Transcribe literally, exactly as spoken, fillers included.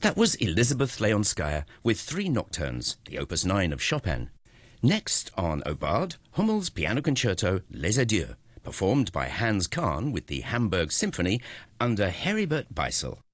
That was Elizabeth Leonskaya with three nocturnes, the Opus nine of Chopin. Next on Aubade, Hummel's Piano Concerto Les Adieux, performed by Hans Kahn with the Hamburg Symphony under Heribert Beisel.